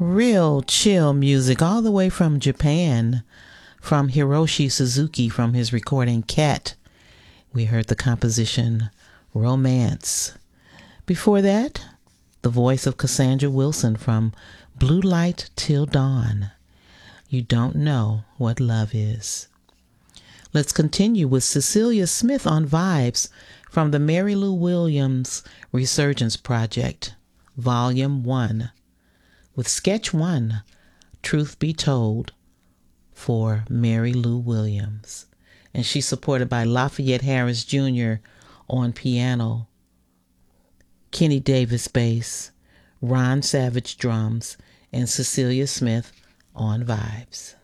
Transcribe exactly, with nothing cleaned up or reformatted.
Real chill music all the way from Japan, from Hiroshi Suzuki from his recording Cat. We heard the composition Romance. Before that, the voice of Cassandra Wilson from Blue Light Till Dawn. You Don't Know What Love Is. Let's continue with Cecilia Smith on Vibes from the Mary Lou Williams Resurgence Project, Volume one, with Sketch one, Truth Be Told, for Mary Lou Williams. And she's supported by Lafayette Harris Junior on piano, Kenny Davis bass, Ron Savage drums, and Cecilia Smith on vibes.